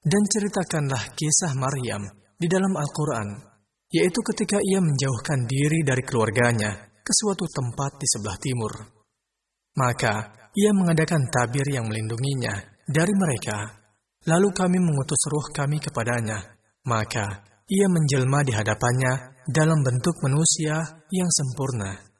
Dan ceritakanlah kisah Maryam di dalam Al-Quran, yaitu ketika ia menjauhkan diri dari keluarganya ke suatu tempat di sebelah timur. Maka ia mengadakan tabir yang melindunginya dari mereka. Lalu kami mengutus ruh kami kepadanya. Maka ia menjelma di hadapannya dalam bentuk manusia yang sempurna.